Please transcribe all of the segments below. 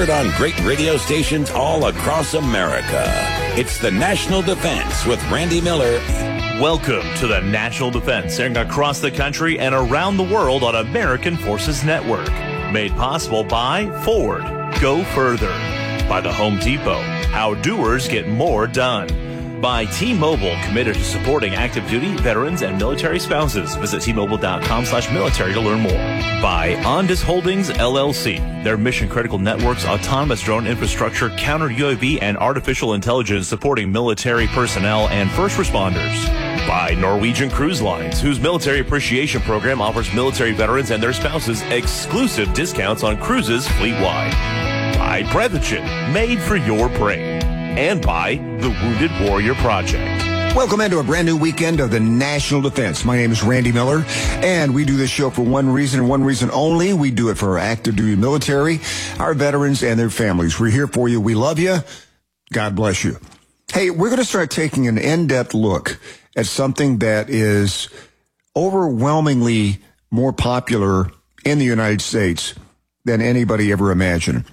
Heard on great radio stations all across America. It's the National Defense with Randy Miller. Welcome to the National Defense, airing across the country and around the world on American Forces Network. Made possible by Ford. Go further. By the Home Depot. How doers get more done. By T-Mobile, committed to supporting active duty, veterans, and military spouses. Visit T-Mobile.com/military to learn more. By Ondas Holdings, LLC. Their mission-critical networks, autonomous drone infrastructure, counter-UAV, and artificial intelligence supporting military personnel and first responders. By Norwegian Cruise Lines, whose military appreciation program offers military veterans and their spouses exclusive discounts on cruises fleet-wide. By Prevagen, made for your brain. And by the Wounded Warrior Project. Welcome into a brand new weekend of the National Defense. My name is Randy Miller, and we do this show for one reason and one reason only. We do it for our active duty military, our veterans, and their families. We're here for you. We love you. God bless you. Hey, we're going to start taking an in-depth look at something that is overwhelmingly more popular in the United States than anybody ever imagined.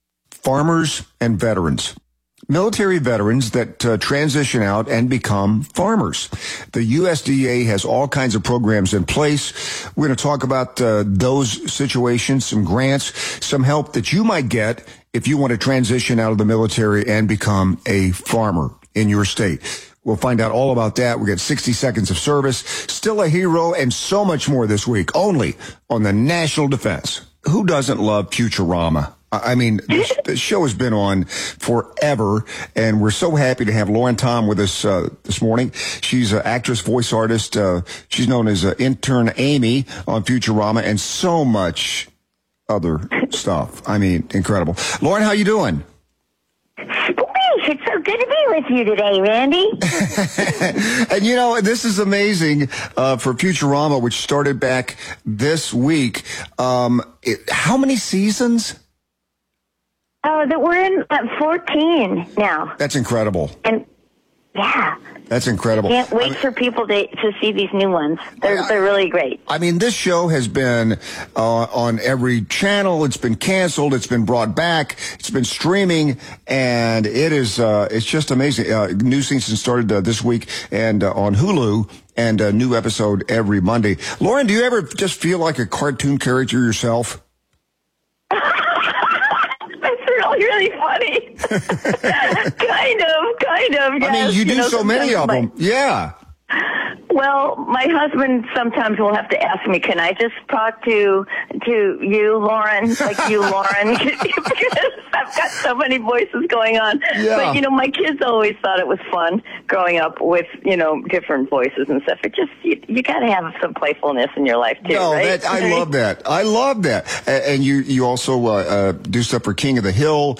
Farmers and veterans. Military veterans that transition out and become farmers. The USDA has all kinds of programs in place. We're going to talk about those situations, some grants, some help that you might get if you want to transition out of the military and become a farmer in your state. We'll find out all about that. We got 60 seconds of service, still a hero, and so much more this week, only on the National Defense. Who doesn't love Futurama? I mean, this show has been on forever, and we're so happy to have Lauren Tom with us this morning. She's an actress, voice artist. She's known as intern Amy on Futurama, and so much other stuff. I mean, incredible. Lauren, how you doing? It's so good to be with you today, Randy. And, you know, this is amazing for Futurama, which started back this week. How many seasons? Oh, that we're in 14 now. That's incredible. And yeah. That's incredible. Can't wait for people to see these new ones. They're really great. I mean, this show has been on every channel. It's been canceled. It's been brought back. It's been streaming, and it is it's just amazing. New season started this week and on Hulu, and a new episode every Monday. Lauren, do you ever just feel like a cartoon character yourself? Really funny. kind of. Yes. I mean, you do so many of them. Yeah. Well, my husband sometimes will have to ask me, can I just talk to you, Lauren? Like you, Lauren? Because I've got so many voices going on. Yeah. But, you know, my kids always thought it was fun growing up with, you know, different voices and stuff. It just, you got to have some playfulness in your life, too, right? I love that. I love that. And you also do stuff for King of the Hill,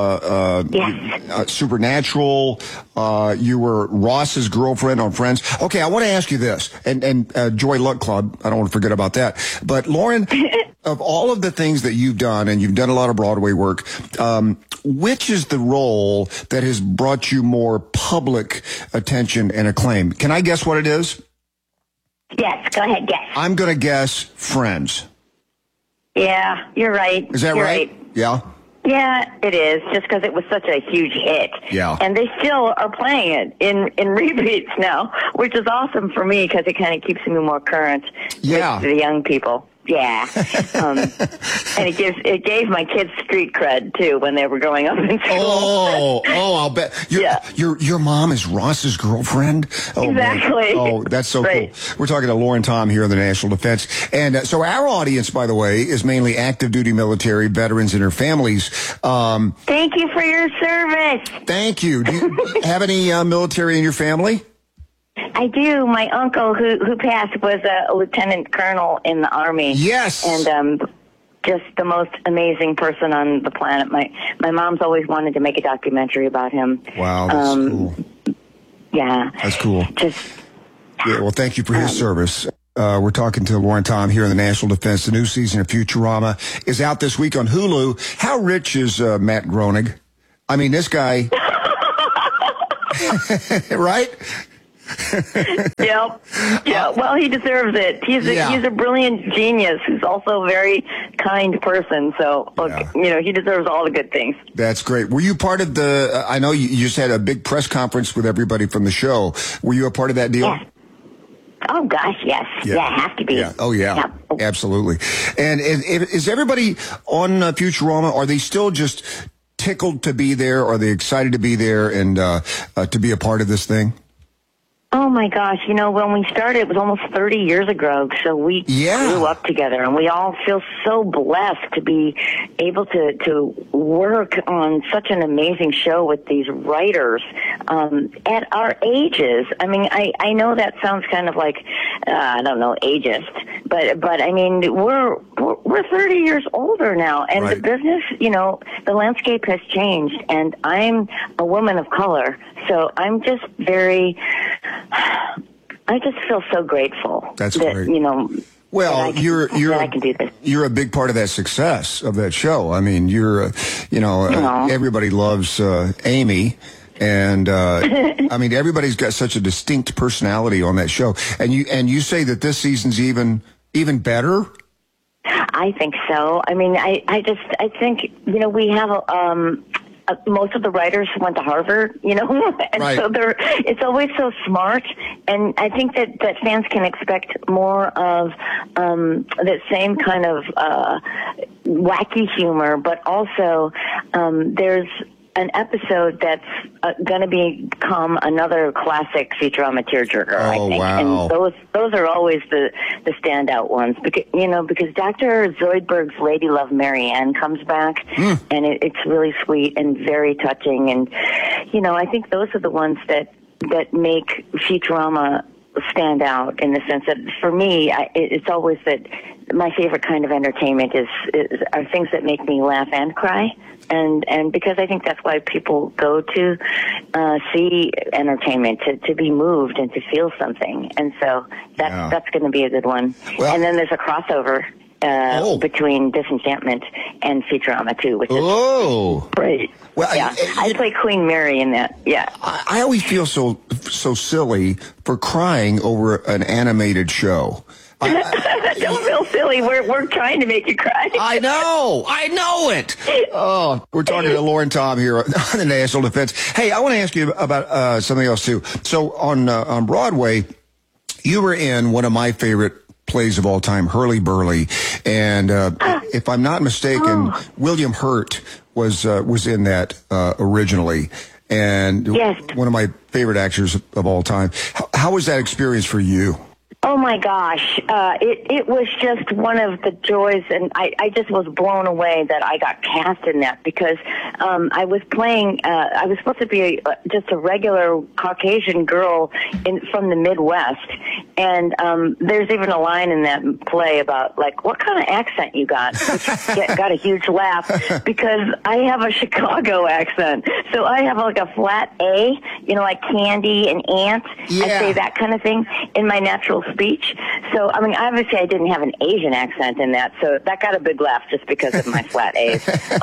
yes. Supernatural. You were Ross's girlfriend on Friends. Okay, I want to ask you this, and Joy Luck Club, I don't want to forget about that. But Lauren, of all of the things that you've done, and you've done a lot of Broadway work, which is the role that has brought you more public attention and acclaim? Can I guess what it is? Yes, go ahead, guess. I'm going to guess Friends. Yeah, you're right. Is that right? Yeah. Yeah, it is, just because it was such a huge hit. Yeah. And they still are playing it in repeats now, which is awesome for me because it kind of keeps me more current with the young people. Yeah. And it gave my kids street cred, too, when they were growing up in school. I'll bet. Your mom is Ross's girlfriend? Oh, exactly. Man. Oh, that's so right. cool. We're talking to Lauren Tom here on the National Defense. And so our audience, by the way, is mainly active duty military veterans and their families. Thank you for your service. Thank you. Do you have any military in your family? I do. My uncle, who passed, was a lieutenant colonel in the Army. Yes. And just the most amazing person on the planet. My mom's always wanted to make a documentary about him. Wow, that's cool. Yeah. That's cool. Well, thank you for his service. We're talking to Lauren Tom here on the National Defense. The new season of Futurama is out this week on Hulu. How rich is Matt Groening? I mean, this guy... right? Yep. Yeah. Well, he deserves it. He's a brilliant genius who's also a very kind person. So, look, he deserves all the good things. That's great. Were you part of the, I know you just had a big press conference with everybody from the show. Were you a part of that deal? Yes. Oh, gosh, yes. Yeah, I have to be. Yeah. Oh, yeah. Absolutely. And is everybody on Futurama, are they still just tickled to be there? Are they excited to be there and to be a part of this thing? Oh, my gosh. When we started, it was almost 30 years ago, so we grew up together, and we all feel so blessed to be able to work on such an amazing show with these writers at our ages. I mean, I know that sounds kind of like, I don't know, ageist, but I mean, we're 30 years older now, and the business, the landscape has changed, and I'm a woman of color, so I'm just I just feel so grateful. That's great. Well, I can do this. You're a big part of that success of that show. I mean, you're, everybody loves Amy. And I mean, everybody's got such a distinct personality on that show. And you say that this season's even better? I think so. I mean, I think, we have most of the writers went to Harvard, and so it's always so smart. And I think that fans can expect more of that same kind of wacky humor, but also there's an episode that's going to become another classic Futurama tearjerker, I think. Wow. And those are always the standout ones because Dr. Zoidberg's Lady Love Marianne comes back, and it's really sweet and very touching. And I think those are the ones that make Futurama stand out in the sense that for me, it's always that my favorite kind of entertainment are things that make me laugh and cry. And because I think that's why people go to see entertainment, to be moved and to feel something. And so that's going to be a good one. Well, and then there's a crossover between Disenchantment and Futurama too, which is great. Well, I play Queen Mary in that. Yeah, I always feel so silly for crying over an animated show. Don't feel silly. We're trying to make you cry. I know it. Oh, we're talking to Lauren Tom here on the National Defense. Hey, I want to ask you about something else too. So on Broadway, you were in one of my favorite plays of all time, Hurly Burly, and if I'm not mistaken, William Hurt was in that originally, and one of my favorite actors of all time. How was that experience for you? Oh my gosh, it was just one of the joys, and I just was blown away that I got cast in that because I was playing. I was supposed to be just a regular Caucasian girl from the Midwest, and there's even a line in that play about like what kind of accent you got, which got a huge laugh because I have a Chicago accent, so I have like a flat A, like candy and ant. Yeah. I say that kind of thing in my natural speech. So, I mean, obviously I didn't have an Asian accent in that, so that got a big laugh just because of my flat A's.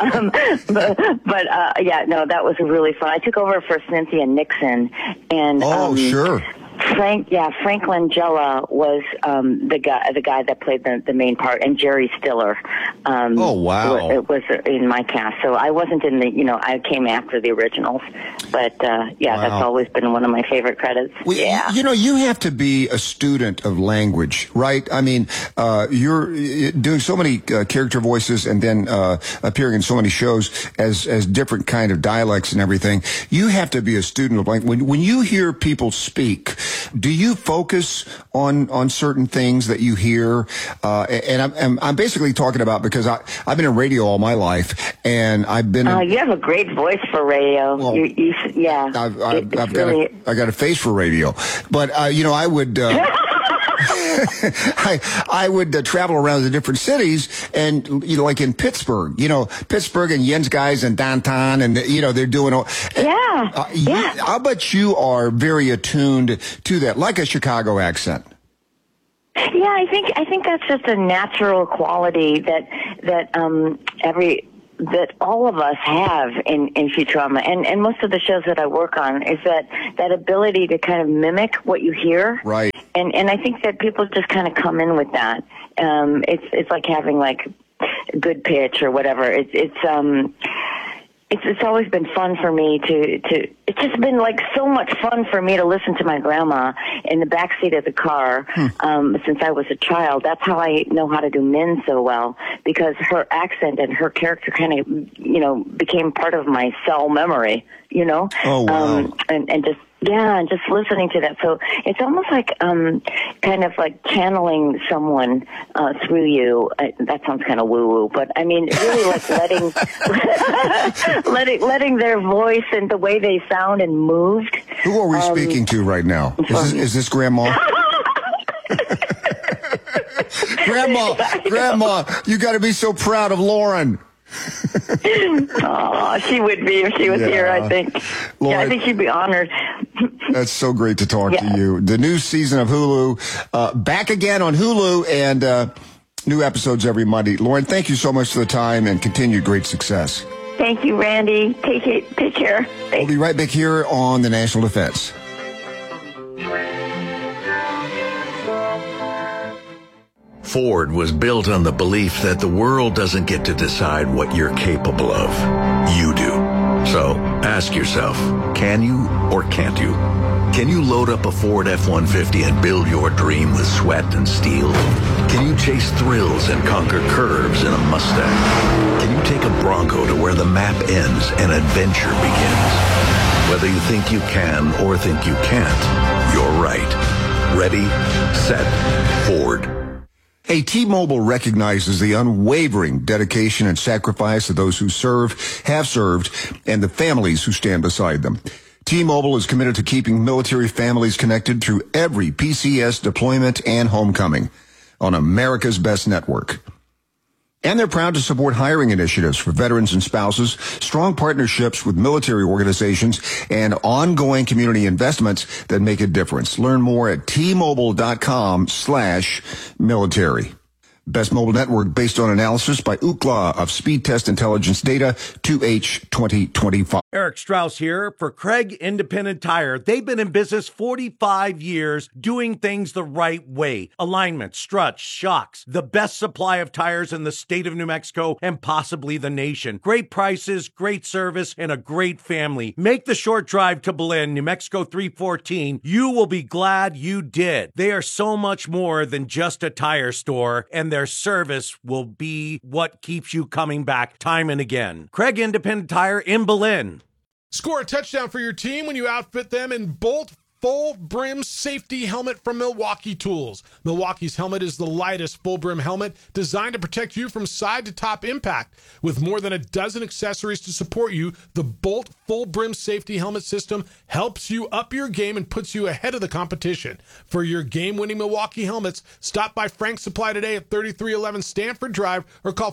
That was really fun. I took over for Cynthia Nixon, and sure. Frank Langella was the guy that played the main part, and Jerry Stiller. It was in my cast, so I wasn't in the. I came after the originals, but that's always been one of my favorite credits. Well, you have to be a student of language, right? I mean, you're doing so many character voices, and then appearing in so many shows as different kind of dialects and everything. You have to be a student of language. When you hear people speak, do you focus on certain things that you hear? And I'm basically talking about because I've been in radio all my life, and I've been. You have a great voice for radio. Well, I've got a face for radio, but I would. I would travel around the different cities, and like in Pittsburgh, Pittsburgh and Jens guys and downtown, and they're doing all. I'll bet you are very attuned to that, like a Chicago accent. Yeah, I think that's just a natural quality that every that all of us have in Futurama, and most of the shows that I work on, is that ability to kind of mimic what you hear. Right. And I think that people just kind of come in with that. It's like having like good pitch or whatever. It's always been fun for me to it's just been like so much fun for me to listen to my grandma in the backseat of the car since I was a child. That's how I know how to do Min so well, because her accent and her character kind of, became part of my cell memory, Oh, wow. And just listening to that. So it's almost like kind of like channeling someone through you. That sounds kind of woo-woo, but I mean, really like letting their voice and the way they sound and moved. Who are we speaking to right now? Is this Grandma? Grandma, you got to be so proud of Lauren. Oh, she would be if she was here, I think. Lauren, I think she'd be honored. That's so great to talk to you. The new season of Hulu, back again on Hulu, and new episodes every Monday. Lauren, thank you so much for the time and continued great success. Thank you, Randy. Take care. Thanks. We'll be right back here on the National Defense. Ford was built on the belief that the world doesn't get to decide what you're capable of. You do. So ask yourself, can you or can't you? Can you load up a Ford F-150 and build your dream with sweat and steel? Can you chase thrills and conquer curves in a Mustang? Can you take a Bronco to where the map ends and adventure begins? Whether you think you can or think you can't, you're right. Ready, set, Ford. Hey, T-Mobile recognizes the unwavering dedication and sacrifice of those who serve, have served, and the families who stand beside them. T-Mobile is committed to keeping military families connected through every PCS deployment and homecoming on America's best network. And they're proud to support hiring initiatives for veterans and spouses, strong partnerships with military organizations, and ongoing community investments that make a difference. Learn more at T-Mobile.com/military. Best mobile network based on analysis by Ookla of Speed Test Intelligence Data 2H 2025. Eric Strauss here for Craig Independent Tire. They've been in business 45 years doing things the right way. Alignment, struts, shocks, the best supply of tires in the state of New Mexico and possibly the nation. Great prices, great service, and a great family. Make the short drive to Belen, New Mexico 314. You will be glad you did. They are so much more than just a tire store, and their service will be what keeps you coming back time and again. Craig Independent Tire in Belen. Score a touchdown for your team when you outfit them in Bolt Full Brim Safety Helmet from Milwaukee Tools. Milwaukee's helmet is the lightest full brim helmet designed to protect you from side to top impact. With more than a dozen accessories to support you, the Bolt Full Brim Safety Helmet system helps you up your game and puts you ahead of the competition. For your game-winning Milwaukee helmets, stop by Frank's Supply today at 3311 Stanford Drive or call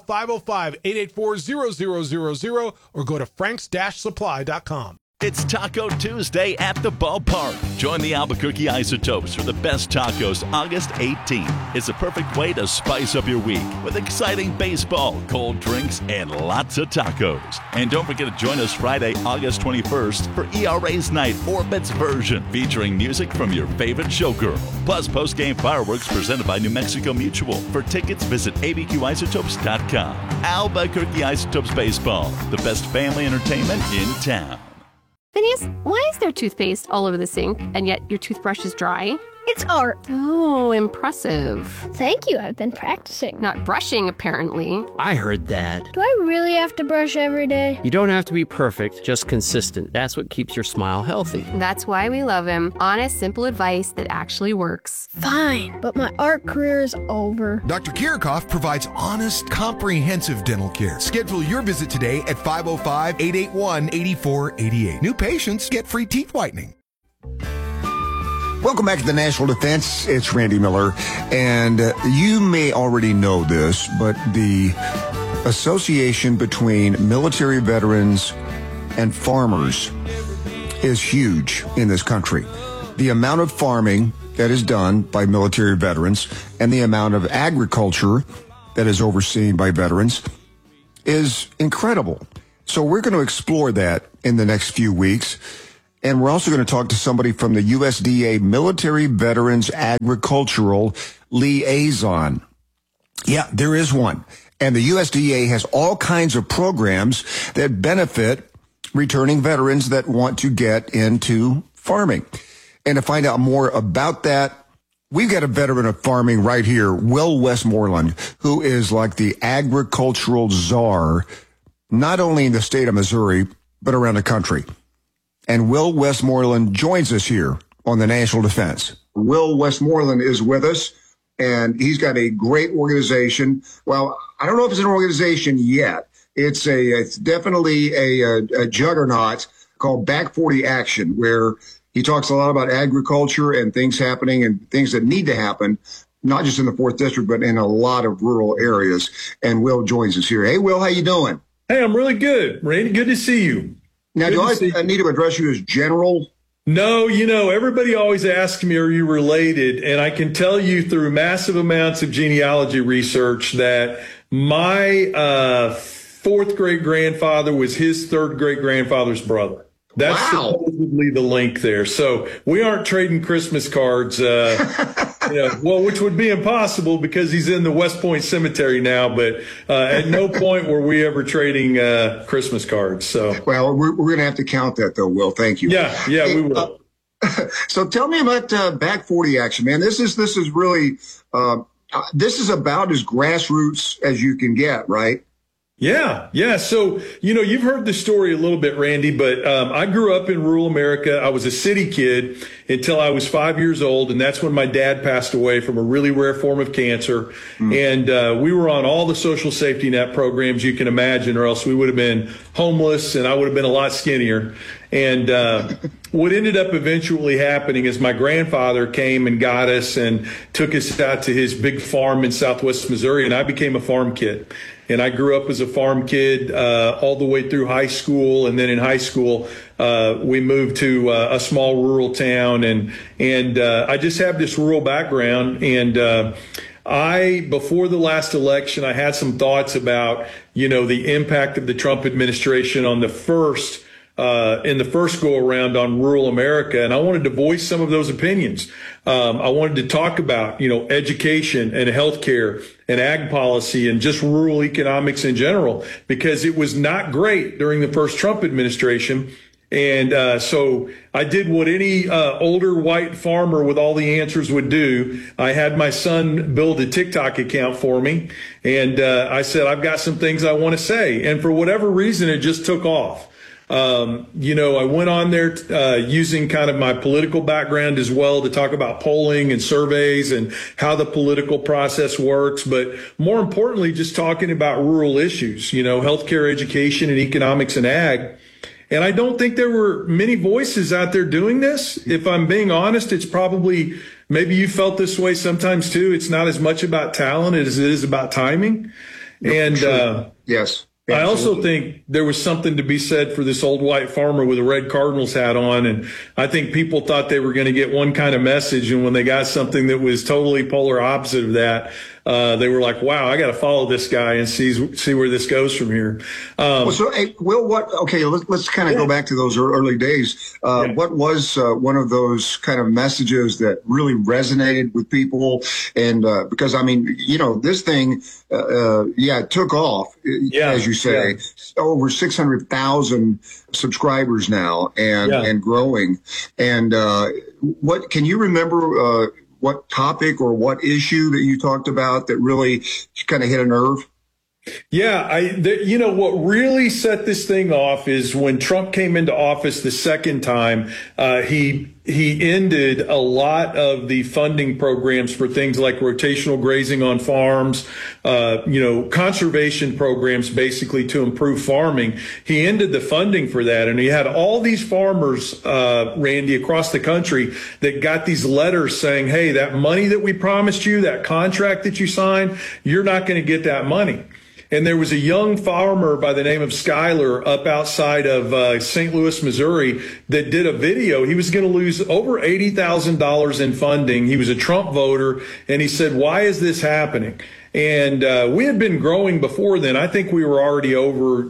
505-884-0000 or go to franks-supply.com. It's Taco Tuesday at the ballpark. Join the Albuquerque Isotopes for the best tacos August 18th. It's a perfect way to spice up your week with exciting baseball, cold drinks, and lots of tacos. And don't forget to join us Friday, August 21st for ERA's Night Orbits version, featuring music from your favorite showgirl. Plus post-game fireworks presented by New Mexico Mutual. For tickets, visit abqisotopes.com. Albuquerque Isotopes Baseball, the best family entertainment in town. Phineas, why is there toothpaste all over the sink, and yet your toothbrush is dry? It's art. Oh, impressive. Thank you, I've been practicing. Not brushing, apparently. I heard that. Do I really have to brush every day? You don't have to be perfect, just consistent. That's what keeps your smile healthy. That's why we love him. Honest, simple advice that actually works. Fine, but my art career is over. Dr. Kirikoff provides honest, comprehensive dental care. Schedule your visit today at 505-881-8488. New patients get free teeth whitening. Welcome back to the National Defense. It's Randy Miller. And you may already know this, but the association between military veterans and farmers is huge in this country. The amount of farming that is done by military veterans and the amount of agriculture that is overseen by veterans is incredible. So we're going to explore that in the next few weeks. And we're also going to talk to somebody from the USDA Military Veterans Agricultural Liaison. Yeah, there is one. And the USDA has all kinds of programs that benefit returning veterans that want to get into farming. And to find out more about that, we've got a veteran of farming right here, Will Westmoreland, who is like the agricultural czar, not only in the state of Missouri, but around the country. And Will Westmoreland joins us here on the National Defense. Will Westmoreland is with us, and he's got a great organization. Well, I don't know if it's an organization yet. It's definitely a juggernaut called Back 40 Action, where he talks a lot about agriculture and things happening and things that need to happen, not just in the 4th District, but in a lot of rural areas. And Will joins us here. Hey, Will, how you doing? Hey, I'm really good, Randy. Good to see you. Now, do I need to address you as General? No, everybody always asks me, are you related? And I can tell you through massive amounts of genealogy research that my 4th great-grandfather was his 3rd great-grandfather's brother. That's supposedly the link there. So we aren't trading Christmas cards, which would be impossible because he's in the West Point Cemetery now. But at no point were we ever trading Christmas cards. So, well, we're going to have to count that, though, Will. Thank you. Yeah, we will. So tell me about Back 40 Action, man. This is really this is about as grassroots as you can get, right? Yeah. So, you've heard the story a little bit, Randy, but I grew up in rural America. I was a city kid until I was 5 years old, and that's when my dad passed away from a really rare form of cancer. And we were on all the social safety net programs you can imagine, or else we would have been homeless, and I would have been a lot skinnier. And what ended up eventually happening is my grandfather came and got us and took us out to his big farm in Southwest Missouri, and I became a farm kid. And I grew up as a farm kid all the way through high school. And then in high school, we moved to a small rural town. And I just have this rural background. And before the last election, I had some thoughts about, the impact of the Trump administration on the first go around on rural America. And I wanted to voice some of those opinions. I wanted to talk about, education and healthcare and ag policy and just rural economics in general, because it was not great during the first Trump administration. And so I did what any older white farmer with all the answers would do. I had my son build a TikTok account for me. And I said, I've got some things I want to say. And for whatever reason, it just took off. I went on there using kind of my political background as well to talk about polling and surveys and how the political process works. But more importantly, just talking about rural issues, healthcare, education, and economics and ag. And I don't think there were many voices out there doing this. If I'm being honest, it's probably, maybe you felt this way sometimes too. It's not as much about talent as it is about timing. And yes. Absolutely. I also think there was something to be said for this old white farmer with a red Cardinals hat on. And I think people thought they were going to get one kind of message. And when they got something that was totally polar opposite of that, they were like, wow, I got to follow this guy and see where this goes from here. Hey, Will, let's kind of go back to those early days. What was one of those kind of messages that really resonated with people? And because, this thing, it took off, as you say, over 600,000 subscribers now and growing. And what can you remember what topic or what issue that you talked about that really kind of hit a nerve? Yeah, what really set this thing off is when Trump came into office the second time, he ended a lot of the funding programs for things like rotational grazing on farms, conservation programs basically to improve farming. He ended the funding for that. And he had all these farmers, Randy, across the country that got these letters saying, hey, that money that we promised you, that contract that you signed, you're not going to get that money. And there was a young farmer by the name of Skyler up outside of St. Louis, Missouri, that did a video. He was going to lose over $80,000 in funding. He was a Trump voter. And he said, why is this happening? And we had been growing before then. I think we were already over,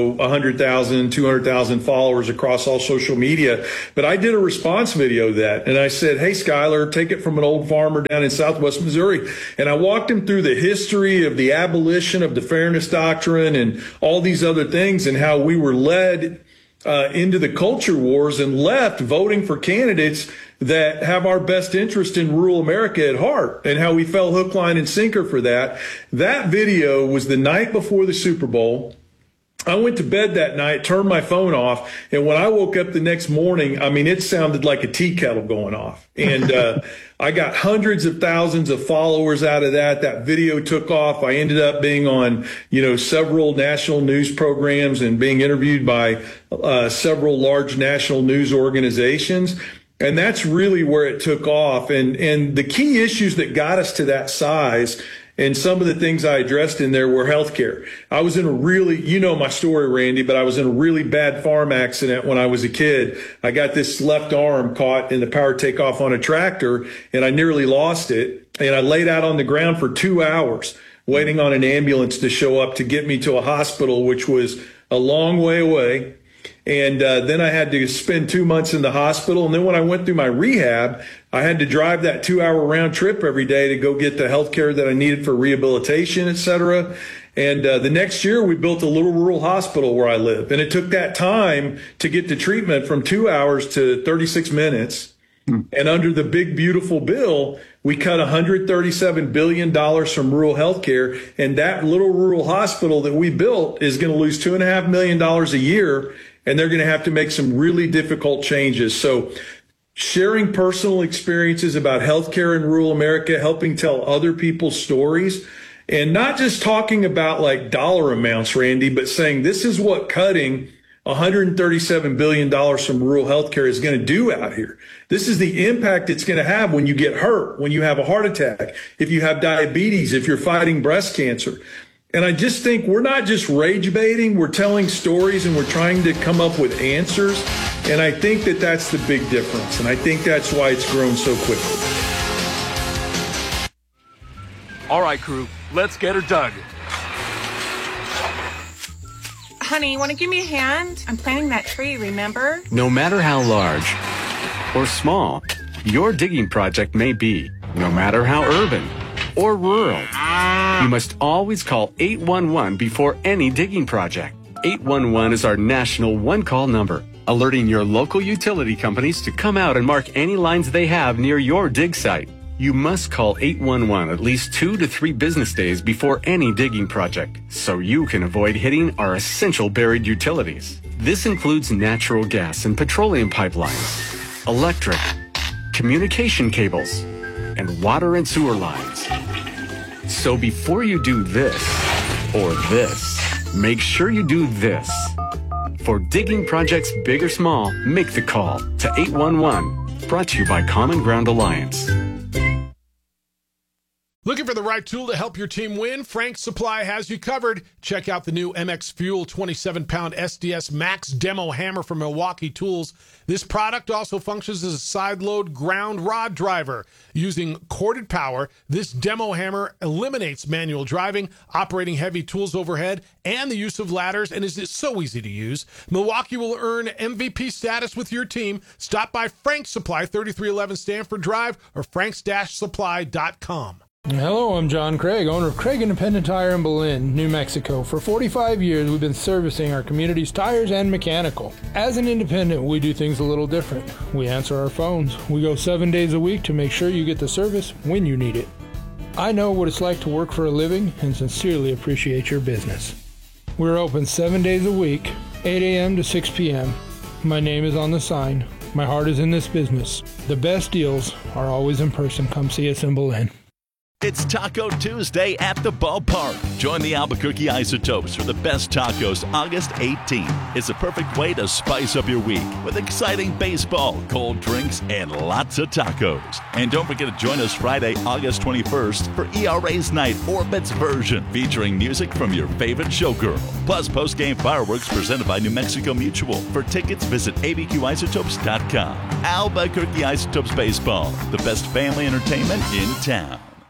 100,000, 200,000 followers across all social media. But I did a response video to that. And I said, hey, Skylar, take it from an old farmer down in Southwest Missouri. And I walked him through the history of the abolition of the Fairness Doctrine and all these other things and how we were led into the culture wars and left voting for candidates that have our best interest in rural America at heart, and how we fell hook, line, and sinker for that. That video was the night before the Super Bowl. I went to bed that night, turned my phone off, and when I woke up the next morning, it sounded like a tea kettle going off. And I got hundreds of thousands of followers out of that. That video took off. I ended up being on, several national news programs and being interviewed by several large national news organizations. And that's really where it took off. And the key issues that got us to that size, and some of the things I addressed in there, were healthcare. I was in a really, my story, Randy, but I was in a really bad farm accident when I was a kid. I got this left arm caught in the power takeoff on a tractor, and I nearly lost it. And I laid out on the ground for 2 hours waiting on an ambulance to show up to get me to a hospital, which was a long way away. And then I had to spend 2 months in the hospital. And then when I went through my rehab, I had to drive that 2-hour round trip every day to go get the health care that I needed for rehabilitation, et cetera. And the next year, we built a little rural hospital where I live. And it took that time to get the treatment from 2 hours to 36 minutes. And under the big, beautiful bill, we cut $137 billion from rural health care. And that little rural hospital that we built is going to lose $2.5 million a year. And they're going to have to make some really difficult changes. So sharing personal experiences about healthcare in rural America, helping tell other people's stories, and not just talking about like dollar amounts, Randy, but saying this is what cutting $137 billion from rural healthcare is going to do out here. This is the impact it's going to have when you get hurt, when you have a heart attack, if you have diabetes, if you're fighting breast cancer. And I just think we're not just rage baiting, we're telling stories and we're trying to come up with answers. And I think that that's the big difference. And I think that's why it's grown so quickly. All right, crew, let's get her dug. Honey, want to give me a hand? I'm planting that tree, remember? No matter how large or small your digging project may be, no matter how urban or rural, you must always call 811 before any digging project. 811 is our national one-call number, alerting your local utility companies to come out and mark any lines they have near your dig site. You must call 811 at least 2 to 3 business days before any digging project, so you can avoid hitting our essential buried utilities. This includes natural gas and petroleum pipelines, electric, communication cables, and water and sewer lines. So before you do this or this, make sure you do this. For digging projects big or small, make the call to 811. Brought to you by Common Ground Alliance. Looking for the right tool to help your team win? Frank's Supply has you covered. Check out the new MX Fuel 27-pound SDS Max Demo Hammer from Milwaukee Tools. This product also functions as a side-load ground rod driver. Using corded power, this demo hammer eliminates manual driving, operating heavy tools overhead, and the use of ladders, and is so easy to use. Milwaukee will earn MVP status with your team. Stop by Frank's Supply, 3311 Stanford Drive, or franks-supply.com. Hello, I'm John Craig, owner of Craig Independent Tire in Belen, New Mexico. For 45 years, we've been servicing our community's tires and mechanical. As an independent, we do things a little different. We answer our phones. We go 7 days a week to make sure you get the service when you need it. I know what it's like to work for a living and sincerely appreciate your business. We're open 7 days a week, 8 a.m. to 6 p.m. My name is on the sign. My heart is in this business. The best deals are always in person. Come see us in Belen. It's Taco Tuesday at the ballpark. Join the Albuquerque Isotopes for the best tacos August 18th. It's a perfect way to spice up your week with exciting baseball, cold drinks, and lots of tacos. And don't forget to join us Friday, August 21st for ERA's Night Orbits version, featuring music from your favorite showgirl. Plus post-game fireworks presented by New Mexico Mutual. For tickets, visit abqisotopes.com. Albuquerque Isotopes Baseball, the best family entertainment in town.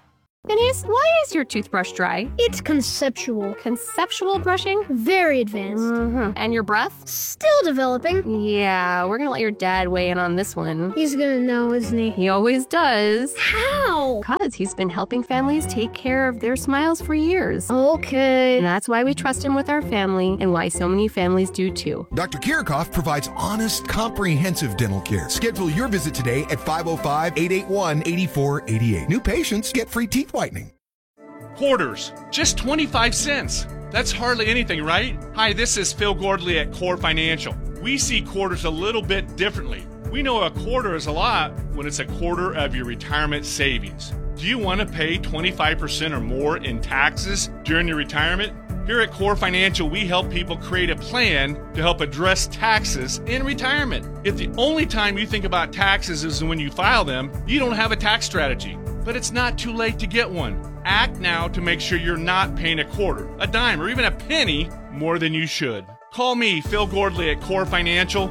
Phineas, why is your toothbrush dry? It's conceptual. Conceptual brushing? Very advanced. Mm-hmm. And your breath? Still developing. Yeah, we're gonna let your dad weigh in on this one. He's gonna know, isn't he? He always does. How? Because he's been helping families take care of their smiles for years. Okay. And that's why we trust him with our family and why so many families do too. Dr. Kirchhoff provides honest, comprehensive dental care. Schedule your visit today at 505-881-8488. New patients get free teeth whitening. Quarters, just 25 cents. That's hardly anything, right? Hi, this is Phil Gordley at Core Financial. We see quarters a little bit differently. We know a quarter is a lot when it's a quarter of your retirement savings. Do you want to pay 25% or more in taxes during your retirement? Here at Core Financial, we help people create a plan to help address taxes in retirement. If the only time you think about taxes is when you file them, you don't have a tax strategy. But it's not too late to get one. Act now to make sure you're not paying a quarter, a dime, or even a penny more than you should. Call me, Phil Gordley at Core Financial,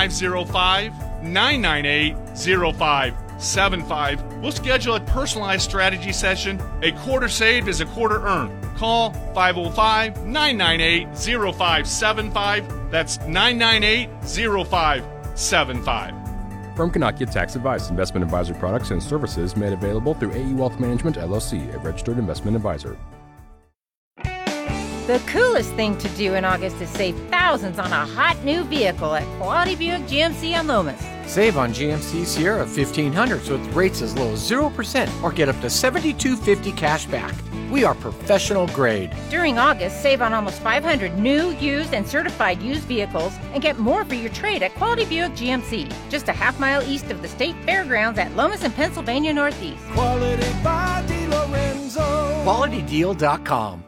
505-998-0575. We'll schedule a personalized strategy session. A quarter saved is a quarter earned. Call 505-998-0575. That's 998-0575. Firm cannot get tax advice. Investment advisory products and services made available through AE Wealth Management, LLC, a registered investment advisor. The coolest thing to do in August is save thousands on a hot new vehicle at Quality Buick GMC on Lomas. Save on GMC Sierra 1500s with rates as low as 0% or get up to $7,250 cash back. We are professional grade. During August, save on almost 500 new, used, and certified used vehicles and get more for your trade at Quality Buick GMC, just a half-mile east of the State Fairgrounds at Lomas and Pennsylvania Northeast. Quality by DeLorenzo. QualityDeal.com.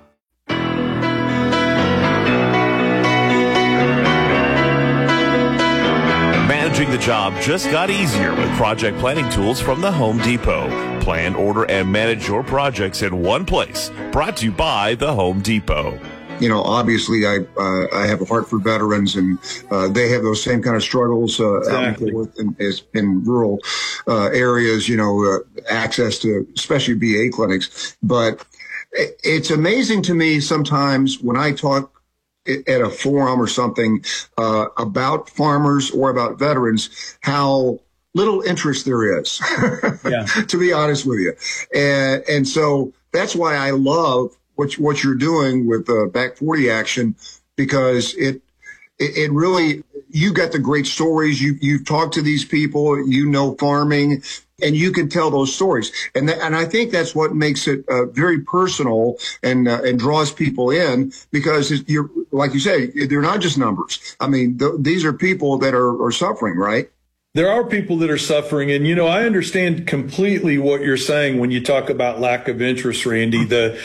Managing the job just got easier with project planning tools from the Home Depot. Plan, order, and manage your projects in one place. Brought to you by the Home Depot. You know, obviously, I have a heart for veterans, and they have those same kind of struggles Exactly. in rural areas. You know, access to especially VA clinics. But it's amazing to me sometimes when I talk at a forum or something about farmers or about veterans, how little interest there is, to be honest with you. And so that's why I love what you're doing with Back 40 Action, because it really, you got the great stories. You've talked to these people, you know, farming, and you can tell those stories. And I think that's what makes it very personal and draws people in, because you're, like you say, they're not just numbers. I mean, these are people that are suffering, right? There are people that are suffering. And, you know, I understand completely what you're saying when you talk about lack of interest, Randy.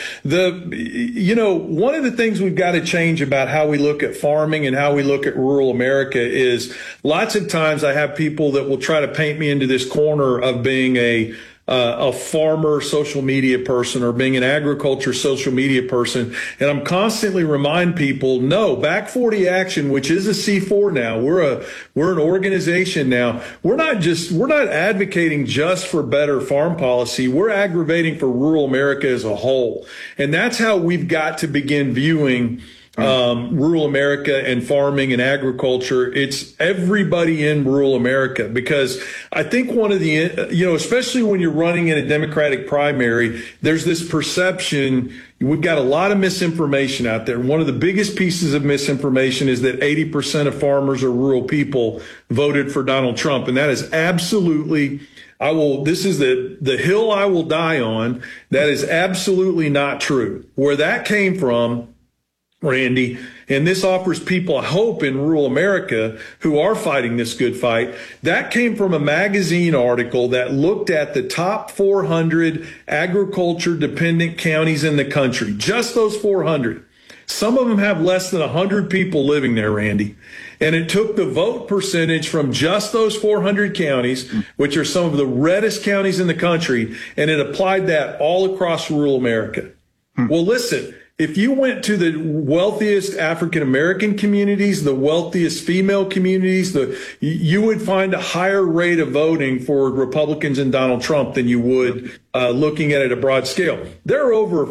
You know, one of the things we've got to change about how we look at farming and how we look at rural America is lots of times I have people that will try to paint me into this corner of being a farmer social media person or being an agriculture social media person. And I'm constantly remind people, no, Back 40 Action, which is a C4 now, we're an organization now. We're not advocating just for better farm policy. We're aggravating for rural America as a whole. And that's how we've got to begin viewing rural America and farming and agriculture. It's everybody in rural America, because I think one of the, you know, especially when you're running in a Democratic primary, there's this perception, we've got a lot of misinformation out there. One of the biggest pieces of misinformation is that 80% of farmers or rural people voted for Donald Trump. And that is absolutely, this is the hill I will die on. That is absolutely not true. Where that came from, Randy, and this offers people a hope in rural America who are fighting this good fight. That came from a magazine article that looked at the top 400 agriculture dependent counties in the country, just those 400. Some of them have less than 100 people living there, Randy. And it took the vote percentage from just those 400 counties, which are some of the reddest counties in the country, and it applied that all across rural America. Well, listen, if you went to the wealthiest African American communities, the wealthiest female communities, you would find a higher rate of voting for Republicans and Donald Trump than you would looking at it at a broad scale. There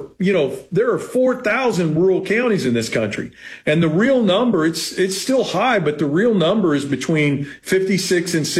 are 4,000 rural counties in this country, and the real number, it's still high, but the real number is between 56 and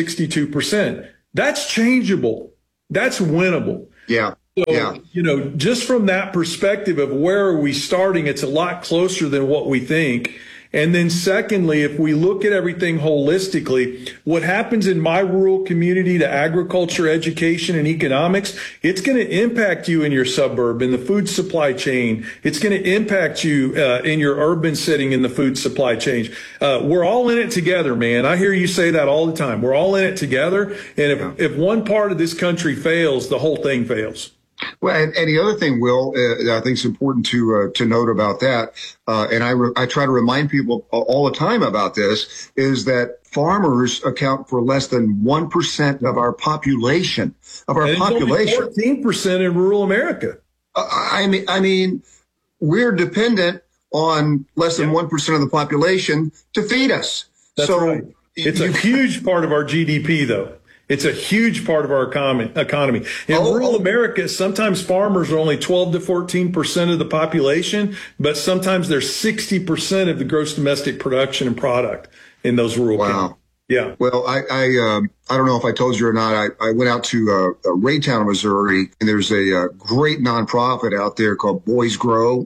62%. That's changeable. That's winnable. Yeah. So, just from that perspective of where are we starting, it's a lot closer than what we think. And then secondly, if we look at everything holistically, what happens in my rural community to agriculture, education, and economics, it's going to impact you in your suburb, in the food supply chain. It's going to impact you in your urban setting in the food supply chain. We're all in it together, man. I hear you say that all the time. We're all in it together. And if one part of this country fails, the whole thing fails. Well, and the other thing, Will, I think it's important to note about that, and I try to remind people all the time about this, is that farmers account for less than 1% of our population. And only 14% in rural America. I mean, we're dependent on less than 1% of the population to feed us. That's right. It's a huge part of our GDP, though. It's a huge part of our economy. In rural America, sometimes farmers are only 12 to 14% of the population, but sometimes they're 60% of the gross domestic production and product in those rural counties. Yeah. Well, I don't know if I told you or not. I went out to Raytown, Missouri, and there's a great nonprofit out there called Boys Grow,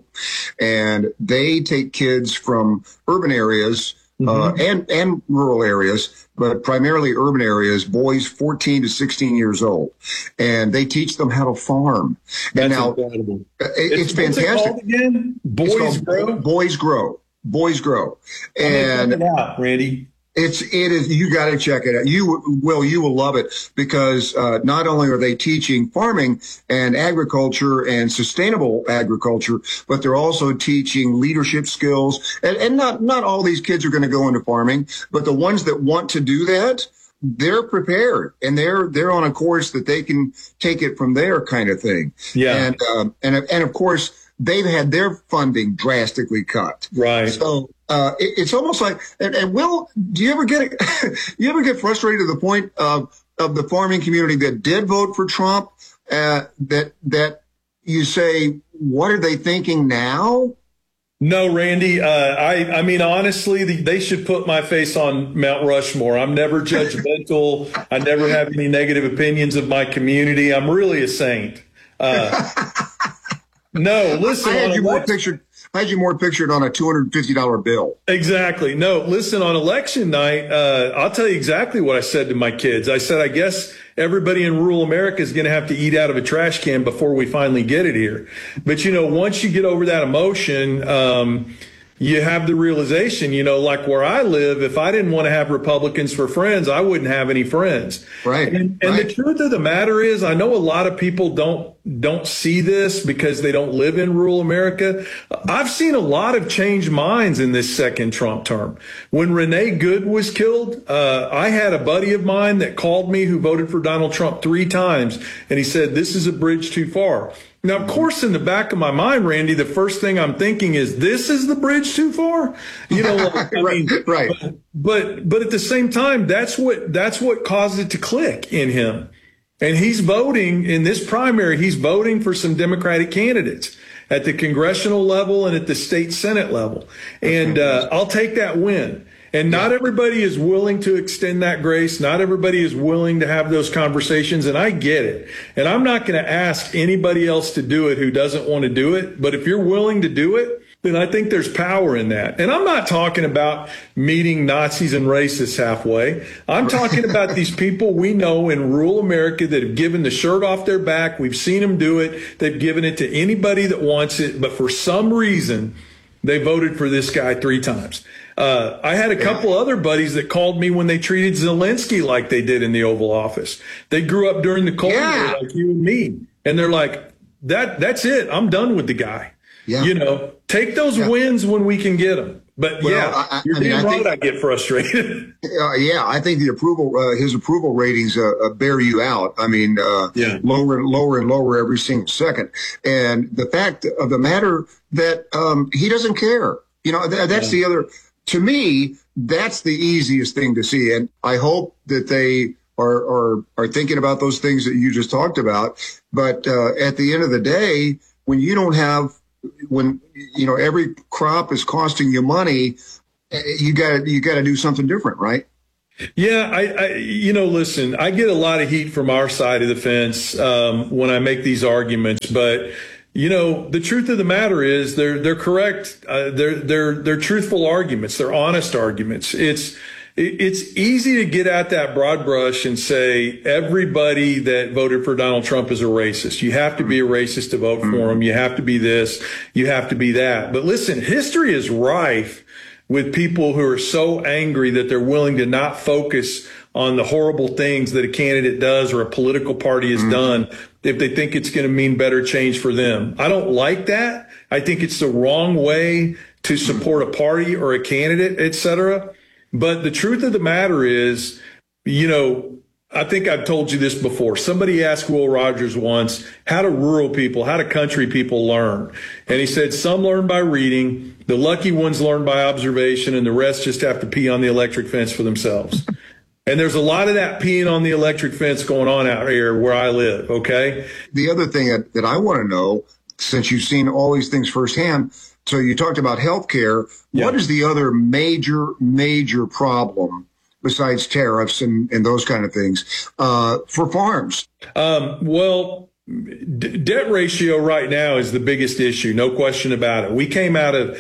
and they take kids from urban areas and rural areas, but primarily urban areas, boys 14 to 16 years old, and they teach them how to farm. That's and now incredible. It's fantastic. What's it called again? Boys Grow? Boys Grow. Boys Grow. And check it out, Randy. It is, you got to check it out. You will love it, because not only are they teaching farming and agriculture and sustainable agriculture, but they're also teaching leadership skills. And not all these kids are going to go into farming, but the ones that want to do that, they're prepared, and they're on a course that they can take it from there, kind of thing. Yeah. And of course, they've had their funding drastically cut. Right. So it's almost like, and Will, do you ever get frustrated to the point of the farming community that did vote for Trump, that you say, what are they thinking now? No, Randy. I mean, honestly, they should put my face on Mount Rushmore. I'm never judgmental. I never have any negative opinions of my community. I'm really a saint. No, listen. I had you more pictured on a $250 bill. Exactly. No, listen, on election night, I'll tell you exactly what I said to my kids. I said, I guess everybody in rural America is going to have to eat out of a trash can before we finally get it here. But, once you get over that emotion, you have the realization, like where I live, if I didn't want to have Republicans for friends, I wouldn't have any friends. Right. And the truth of the matter is, I know a lot of people don't see this because they don't live in rural America. I've seen a lot of changed minds in this second Trump term. When Renee Good was killed, I had a buddy of mine that called me who voted for Donald Trump 3 times, and he said, this is a bridge too far. Now, of course, in the back of my mind, Randy, the first thing I'm thinking is, this is the bridge too far? Right. But at the same time, that's what caused it to click in him. And he's voting in this primary. He's voting for some Democratic candidates at the congressional level and at the state Senate level. And I'll take that win. And not everybody is willing to extend that grace. Not everybody is willing to have those conversations. And I get it. And I'm not going to ask anybody else to do it who doesn't want to do it. But if you're willing to do it, then I think there's power in that. And I'm not talking about meeting Nazis and racists halfway. I'm talking about these people we know in rural America that have given the shirt off their back. We've seen them do it. They've given it to anybody that wants it. But for some reason, they voted for this guy 3 times. I had a couple other buddies that called me when they treated Zelensky like they did in the Oval Office. They grew up during the Cold War like you and me. And they're like, that's it. I'm done with the guy. Yeah. Take those wins when we can get them. But I get frustrated. I think his approval ratings bear you out. I mean, lower and lower every single second. And the fact of the matter that he doesn't care. That's the other. To me, that's the easiest thing to see, and I hope that they are thinking about those things that you just talked about. But at the end of the day, when you don't have, every crop is costing you money, you got to do something different, right? Yeah, listen, I get a lot of heat from our side of the fence when I make these arguments, but the truth of the matter is they're correct. They're truthful arguments. They're honest arguments. It's easy to get at that broad brush and say everybody that voted for Donald Trump is a racist. You have to be a racist to vote for him. You have to be this. You have to be that. But listen, history is rife with people who are so angry that they're willing to not focus on the horrible things that a candidate does or a political party has done if they think it's going to mean better change for them. I don't like that. I think it's the wrong way to support a party or a candidate, et cetera. But the truth of the matter is, I think I've told you this before. Somebody asked Will Rogers once, how do country people learn? And he said, some learn by reading, the lucky ones learn by observation, and the rest just have to pee on the electric fence for themselves. And there's a lot of that peeing on the electric fence going on out here where I live, okay? The other thing that I want to know, since you've seen all these things firsthand, so you talked about healthcare. Yeah. What is the other major problem besides tariffs and those kind of things for farms? Debt ratio right now is the biggest issue, no question about it. We came out of,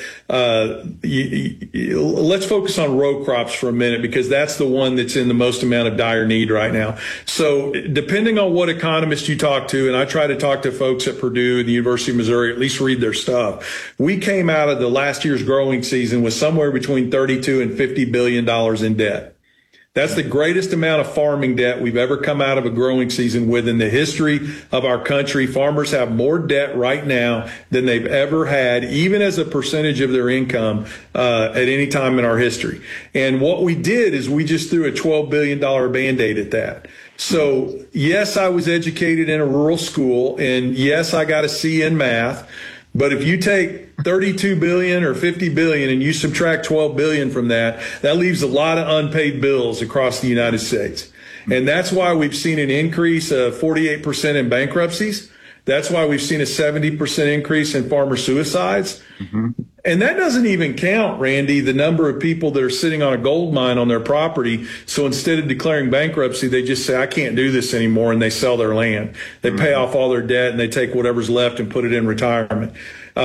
let's focus on row crops for a minute, because that's the one that's in the most amount of dire need right now. So depending on what economist you talk to, and I try to talk to folks at Purdue, the University of Missouri, at least read their stuff. We came out of the last year's growing season with somewhere between $32 and $50 billion in debt. That's the greatest amount of farming debt we've ever come out of a growing season with in the history of our country. Farmers have more debt right now than they've ever had, even as a percentage of their income at any time in our history. And what we did is we just threw a $12 billion Band-Aid at that. So, yes, I was educated in a rural school, and yes, I got a C in math. But if you take 32 billion or 50 billion and you subtract 12 billion from that, that leaves a lot of unpaid bills across the United States. And that's why we've seen an increase of 48% in bankruptcies. That's why we've seen a 70% increase in farmer suicides. Mm-hmm. And that doesn't even count, Randy, the number of people that are sitting on a gold mine on their property. So instead of declaring bankruptcy, they just say, I can't do this anymore, and they sell their land. They pay off all their debt, and they take whatever's left and put it in retirement.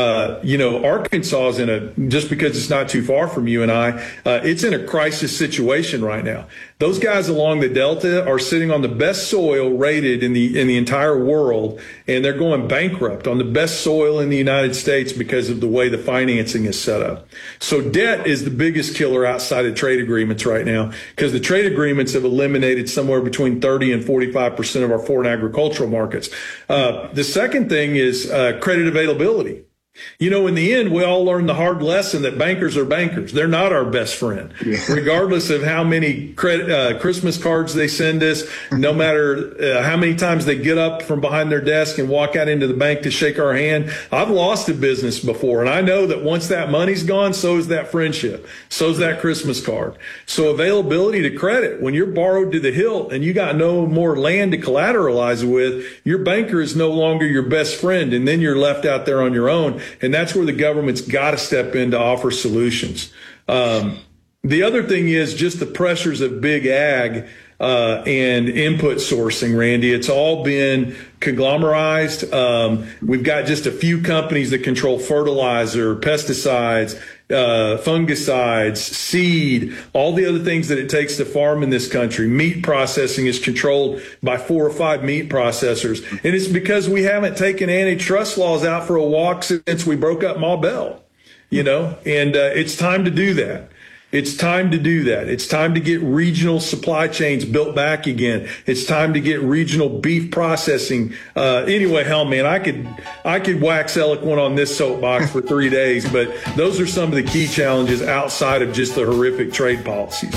Arkansas is just because it's not too far from you and I, it's in a crisis situation right now. Those guys along the Delta are sitting on the best soil rated in the entire world, and they're going bankrupt on the best soil in the United States because of the way the financing is set up. So debt is the biggest killer outside of trade agreements right now, because the trade agreements have eliminated somewhere between 30 and 45% of our foreign agricultural markets. The second thing is credit availability. In the end, we all learned the hard lesson that bankers are bankers. They're not our best friend. Yeah. Regardless of how many Christmas cards they send us, no matter how many times they get up from behind their desk and walk out into the bank to shake our hand. I've lost a business before, and I know that once that money's gone, so is that friendship. So is that Christmas card. So availability to credit, when you're borrowed to the hilt and you got no more land to collateralize with, your banker is no longer your best friend, and then you're left out there on your own. And that's where the government's got to step in to offer solutions. The other thing is just the pressures of big ag and input sourcing, Randy. It's all been conglomerized. We've got just a few companies that control fertilizer, pesticides, fungicides, seed, all the other things that it takes to farm in this country. Meat processing is controlled by 4 or 5 meat processors. And it's because we haven't taken antitrust laws out for a walk since we broke up Ma Bell, and it's time to do that. It's time to do that. It's time to get regional supply chains built back again. It's time to get regional beef processing. Anyway, hell, man, I could wax eloquent on this soapbox for 3 days, but those are some of the key challenges outside of just the horrific trade policies.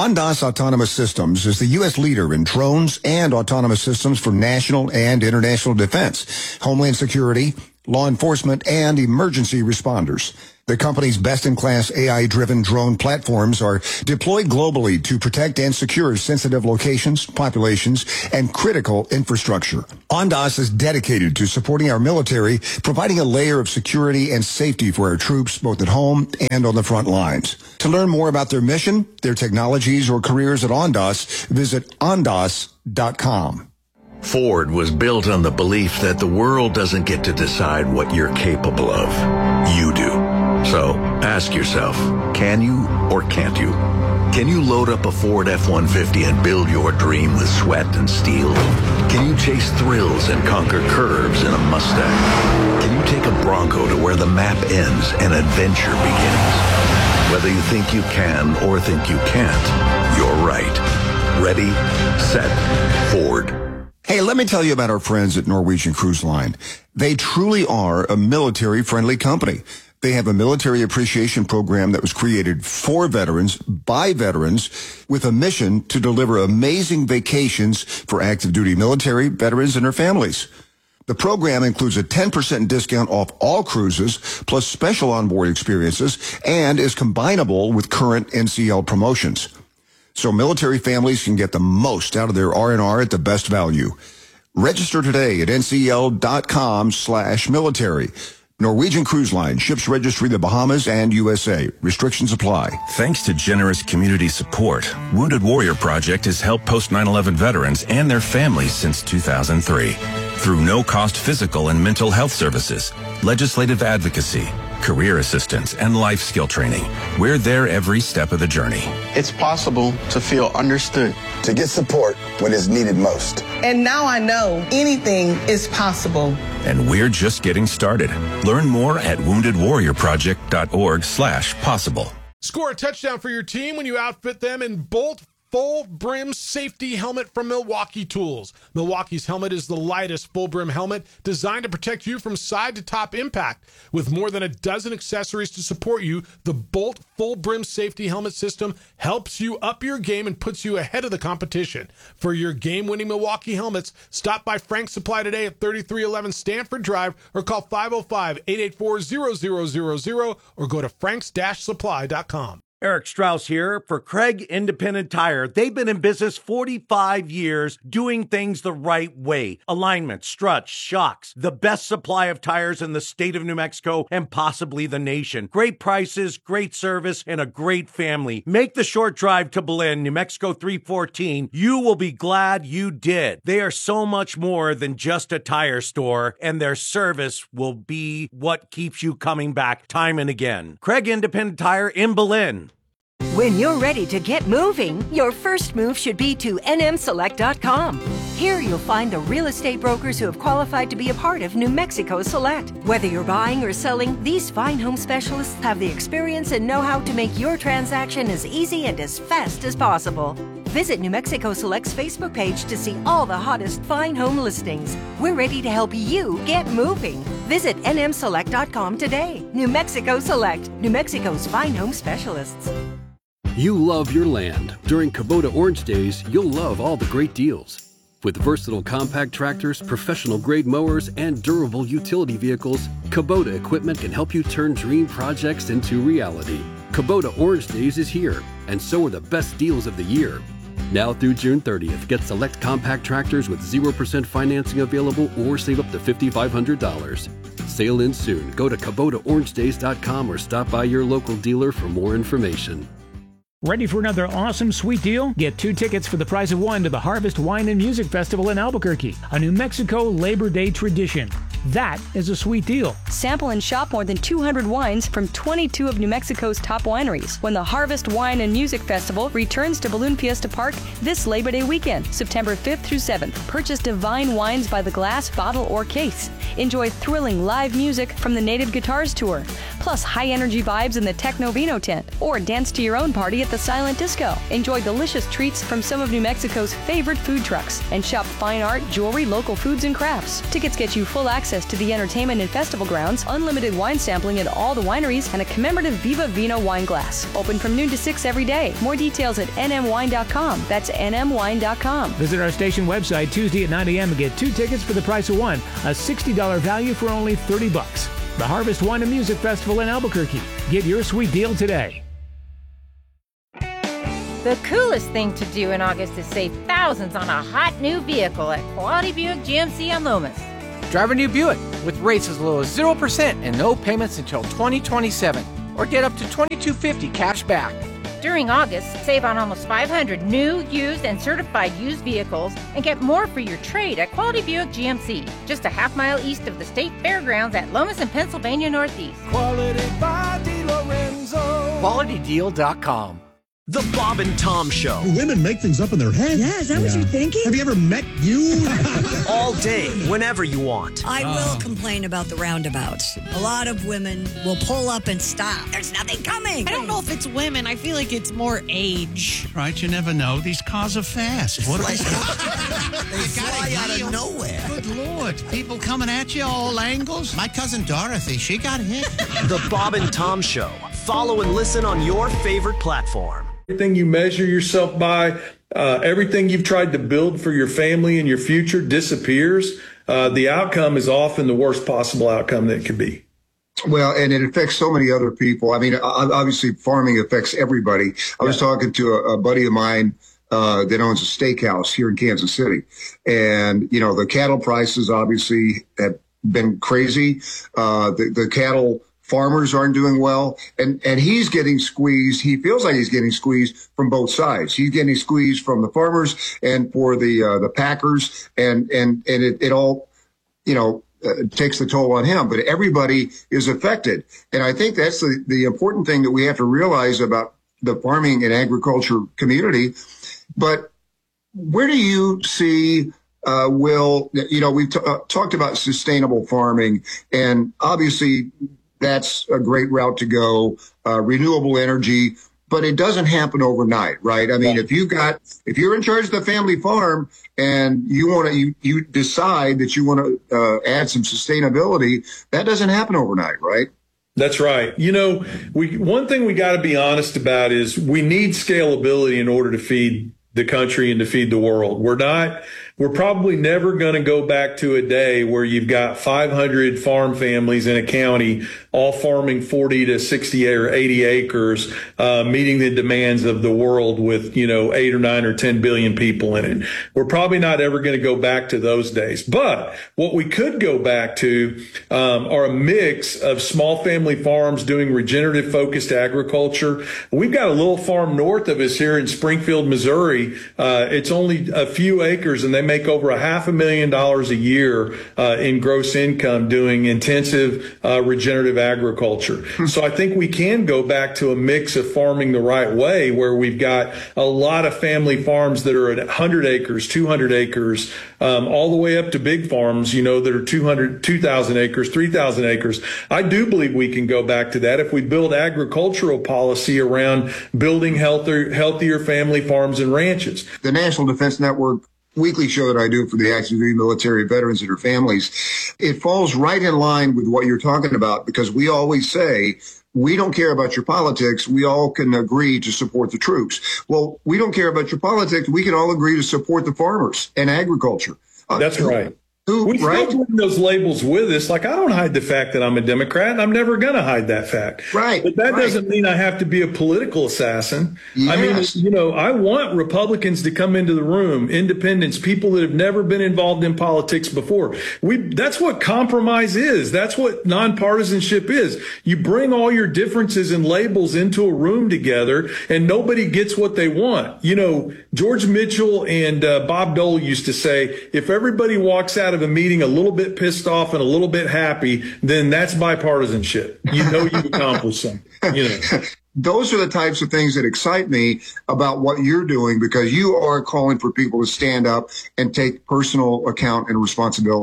Ondas Autonomous Systems is the U.S. leader in drones and autonomous systems for national and international defense, homeland security, law enforcement, and emergency responders. The company's best-in-class AI-driven drone platforms are deployed globally to protect and secure sensitive locations, populations, and critical infrastructure. Ondas is dedicated to supporting our military, providing a layer of security and safety for our troops, both at home and on the front lines. To learn more about their mission, their technologies, or careers at Ondas, visit ondas.com. Ford was built on the belief that the world doesn't get to decide what you're capable of. You do. So, ask yourself, can you or can't you? Can you load up a Ford F-150 and build your dream with sweat and steel? Can you chase thrills and conquer curves in a Mustang? Can you take a Bronco to where the map ends and adventure begins? Whether you think you can or think you can't, you're right. Ready, set, Ford. Hey, let me tell you about our friends at Norwegian Cruise Line. They truly are a military-friendly company. They have a military appreciation program that was created for veterans, by veterans, with a mission to deliver amazing vacations for active duty military, veterans, and their families. The program includes a 10% discount off all cruises, plus special onboard experiences, and is combinable with current NCL promotions. So military families can get the most out of their R&R at the best value. Register today at ncl.com/military. Norwegian Cruise Line, ships registry the Bahamas and USA. Restrictions apply. Thanks to generous community support, Wounded Warrior Project has helped post-9/11 veterans and their families since 2003. Through no-cost physical and mental health services, legislative advocacy, career assistance, and life skill training, we're there every step of the journey. It's possible to feel understood. To get support when it's needed most. And now I know anything is possible. And we're just getting started. Learn more at woundedwarriorproject.org/possible. Score a touchdown for your team when you outfit them in Bolt Full Brim Safety Helmet from Milwaukee Tools. Milwaukee's helmet is the lightest full brim helmet designed to protect you from side to top impact. With more than a dozen accessories to support you, the Bolt Full Brim Safety Helmet system helps you up your game and puts you ahead of the competition. For your game-winning Milwaukee helmets, stop by Frank's Supply today at 3311 Stanford Drive or call 505-884-0000 or go to franks-supply.com. Eric Strauss here for Craig Independent Tire. They've been in business 45 years doing things the right way. Alignment, struts, shocks, the best supply of tires in the state of New Mexico and possibly the nation. Great prices, great service, and a great family. Make the short drive to Belen, New Mexico 314. You will be glad you did. They are so much more than just a tire store, and their service will be what keeps you coming back time and again. Craig Independent Tire in Belen. When you're ready to get moving, your first move should be to nmselect.com. Here you'll find the real estate brokers who have qualified to be a part of New Mexico Select. Whether you're buying or selling, these fine home specialists have the experience and know-how to make your transaction as easy and as fast as possible. Visit New Mexico Select's Facebook page to see all the hottest fine home listings. We're ready to help you get moving. Visit nmselect.com today. New Mexico Select, New Mexico's fine home specialists. You love your land. During Kubota Orange Days, you'll love all the great deals. With versatile compact tractors, professional-grade mowers, and durable utility vehicles, Kubota equipment can help you turn dream projects into reality. Kubota Orange Days is here, and so are the best deals of the year. Now through June 30th, get select compact tractors with 0% financing available or save up to $5,500. Sale ends soon. Go to KubotaOrangeDays.com or stop by your local dealer for more information. Ready for another awesome sweet deal? Get 2 tickets for the price of 1 to the Harvest Wine and Music Festival in Albuquerque, a New Mexico Labor Day tradition. That is a sweet deal. Sample and shop more than 200 wines from 22 of New Mexico's top wineries when the Harvest Wine and Music Festival returns to Balloon Fiesta Park this Labor Day weekend, September 5th through 7th. Purchase divine wines by the glass, bottle, or case. Enjoy thrilling live music from the Native Guitars Tour. plus high-energy vibes in the Techno Vino tent, or dance to your own party at the Silent Disco. Enjoy delicious treats from some of New Mexico's favorite food trucks, and shop fine art, jewelry, local foods, and crafts. Tickets get you full access to the entertainment and festival grounds, unlimited wine sampling at all the wineries, and a commemorative Viva Vino wine glass. Open from noon to 6 every day. More details at nmwine.com. That's nmwine.com. Visit our station website Tuesday at 9 a.m. and get 2 tickets for the price of one, a $60 value for only $30. The Harvest Wine and Music Festival in Albuquerque. Get your sweet deal today. The coolest thing to do in August is save thousands on a hot new vehicle at Quality Buick GMC on Lomas. Drive a new Buick with rates as low as 0% and no payments until 2027. Or get up to $2,250 cash back. During August, save on almost 500 new, used, and certified used vehicles and get more for your trade at Quality Buick GMC, just a half-mile east of the State Fairgrounds at Lomas and Pennsylvania Northeast. Quality by DeLorenzo. QualityDeal.com. The Bob and Tom Show. Women make things up in their head. Yeah, is that what you're thinking? Have you ever met you? All day, whenever you want. I will complain about the roundabouts. A lot of women will pull up and stop. There's nothing coming. I don't know if it's women. I feel like it's more age. Right, you never know. These cars are fast. What They fly out of nowhere. Good Lord. People coming at you all angles. My cousin Dorothy, she got hit. The Bob and Tom Show. Follow and listen on your favorite platform. Everything you measure yourself by, everything you've tried to build for your family and your future disappears. The outcome is often the worst possible outcome that it could be. Well, and it affects so many other people. I mean, obviously farming affects everybody. I was talking to a buddy of mine that owns a steakhouse here in Kansas City. And, you know, the cattle prices obviously have been crazy. The cattle farmers aren't doing well, and he's getting squeezed. He feels like he's getting squeezed from both sides. He's getting squeezed from the farmers and for the packers, and it all, you know, takes the toll on him. But everybody is affected, and I think that's the important thing that we have to realize about the farming and agriculture community. But where do you see? Will, you know, we've talked about sustainable farming, and obviously that's a great route to go, renewable energy, but it doesn't happen overnight, right? I mean, if you're in charge of the family farm and you decide that you want to add some sustainability, that doesn't happen overnight, right? That's right. You know, one thing we got to be honest about is we need scalability in order to feed the country and to feed the world. We're probably never going to go back to a day where you've got 500 farm families in a county all farming 40 to 60 or 80 acres, meeting the demands of the world with, you know, 8 or 9 or 10 billion people in it. We're probably not ever going to go back to those days. But what we could go back to are a mix of small family farms doing regenerative focused agriculture. We've got a little farm north of us here in Springfield, Missouri. It's only a few acres, and they make over $500,000 a year in gross income doing intensive regenerative agriculture. So I think we can go back to a mix of farming the right way, where we've got a lot of family farms that are at 100 acres, 200 acres, all the way up to big farms, you know, that are 2,000 acres, 3,000 acres. I do believe we can go back to that if we build agricultural policy around building healthier family farms and ranches. The National Defense Network weekly show that I do for the active duty military veterans and their families, it falls right in line with what you're talking about, because we always say, we don't care about your politics. We all can agree to support the troops. Well, we don't care about your politics. We can all agree to support the farmers and agriculture. That's right. We still bring those labels with us. Like, I don't hide the fact that I'm a Democrat, and I'm never going to hide that fact. Right. But that doesn't mean I have to be a political assassin. Yes. I mean, you know, I want Republicans to come into the room, independents, people that have never been involved in politics before. That's what compromise is. That's what nonpartisanship is. You bring all your differences and labels into a room together, and nobody gets what they want. You know, George Mitchell and Bob Dole used to say, if everybody walks out of a meeting a little bit pissed off and a little bit happy, then that's bipartisanship. You know, you've accomplished something. You know. Those are the types of things that excite me about what you're doing, because you are calling for people to stand up and take personal account and responsibility.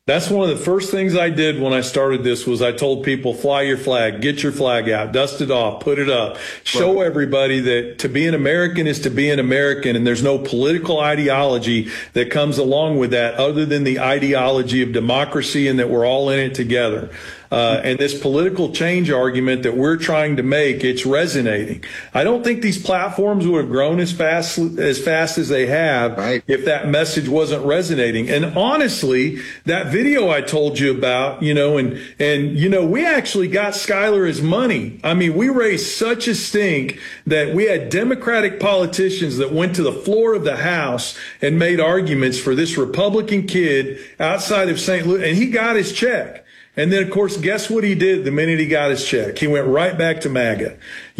That's one of the first things I did when I started this was I told people, fly your flag, get your flag out, dust it off, put it up, show everybody that to be an American is to be an American, and there's no political ideology that comes along with that other than the ideology of democracy and that we're all in it together. And this political change argument that we're trying to make, it's resonating. I don't think these platforms would have grown as fast as they have if that message wasn't resonating. And honestly, that video I told you about, we actually got Skylar his money. I mean, we raised such a stink that we had Democratic politicians that went to the floor of the House and made arguments for this Republican kid outside of St. Louis, and he got his check. And then, of course, guess what he did the minute he got his check? He went right back to MAGA.